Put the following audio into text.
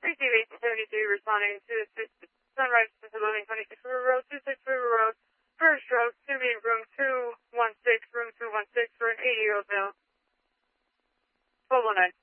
Receive 1873 responding to Sunrise Facility 26 River Road, 26 River Road, first stroke, to be in room 216 for an 80-year-old male. 1209.